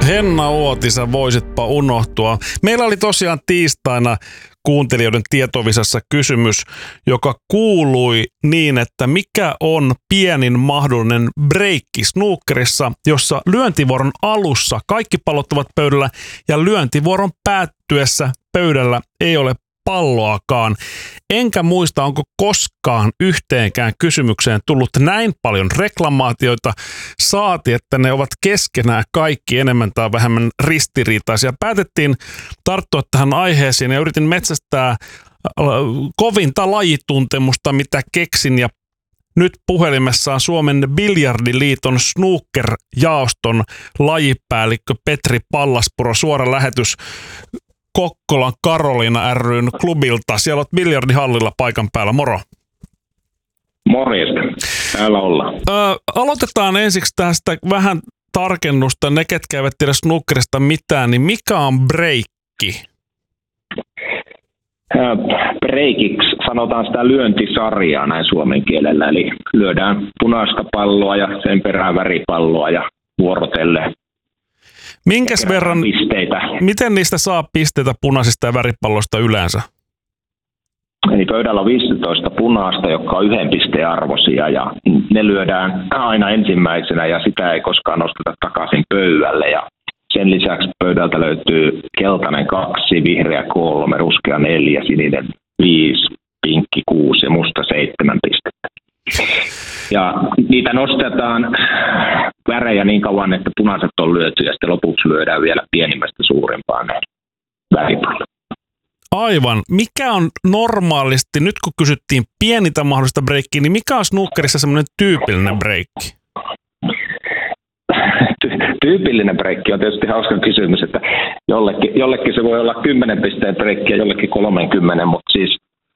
Henna Uotisa, voisitpa unohtua. Meillä oli tosiaan tiistaina kuuntelijoiden tietovisassa kysymys, joka kuului niin, että mikä on pienin mahdollinen breikki snookerissa, jossa lyöntivuoron alussa kaikki pallot ovat pöydällä ja lyöntivuoron päättyessä pöydällä ei ole palloakaan. Enkä muista, onko koskaan yhteenkään kysymykseen tullut näin paljon reklamaatioita, saati, että ne ovat keskenään kaikki enemmän tai vähemmän ristiriitaisia. Päätettiin tarttua tähän aiheeseen ja yritin metsästää kovinta lajituntemusta, mitä keksin, ja nyt puhelimessa on Suomen Biljardiliiton snooker-jaoston lajipäällikkö Petri Pallaspuro. Suora lähetys Kokkolan Karoliina ry:n klubilta. Siellä olet biljardihallilla paikan päällä. Moro. Morjesta. Täällä ollaan. Aloitetaan ensiksi tästä vähän tarkennusta. Ne, ketkä eivät tiedä snookerista mitään, niin mikä on breikki? Breikiksi sanotaan sitä lyöntisarjaa näin suomen kielellä. Eli lyödään punaista palloa ja sen perään väripalloa ja vuorotellen. Minkäs verran pisteitä. Miten niistä saa pisteitä punaisista ja väripalloista yleensä? Eli pöydällä on 15 punaista, jotka on 1 pisteen arvoisia, ja ne lyödään aina ensimmäisenä ja sitä ei koskaan nosteta takaisin pöydälle. Ja sen lisäksi pöydältä löytyy keltainen 2, vihreä 3, ruskea 4, sininen 5, pinkki 6 ja musta 7 pistettä. Ja niitä nostetaan värejä niin kauan, että punaiset on lyöty ja sitten lopuksi lyödään vielä pienimmästä suurimpaan näin väripallo. Aivan. Mikä on normaalisti, nyt kun kysyttiin pienintä mahdollista breikkiä, niin mikä on snookerissa semmoinen tyypillinen breikki? Tyypillinen breikki on tietysti hauska kysymys, että jollekin se voi olla 10 pisteen breikki ja jollekin 30, mutta siis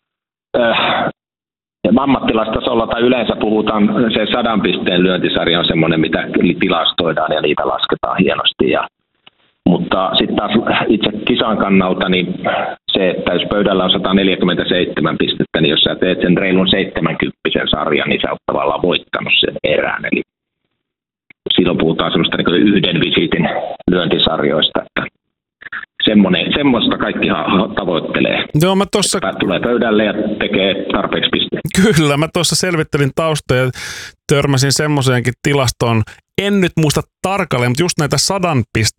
ammattilaistasolla tai yleensä puhutaan, se 100 pisteen lyöntisarja on semmoinen, mitä tilastoidaan ja niitä lasketaan hienosti. Mutta sitten taas itse kisan kannalta, niin se, että jos pöydällä on 147 pistettä, niin jos sä teet sen reilun 70 sarjan, niin sä oot tavallaan voittanut sen erään. Eli silloin puhutaan semmoista niin yhden visiitin lyöntisarjoista, että semmoista kaikki tavoittelee. Joo, tulee pöydälle ja tekee tarpeeksi pisteitä. Kyllä, mä tuossa selvittelin taustaa ja törmäsin semmoiseenkin tilastoon. En nyt muista tarkalleen, mutta just näitä 100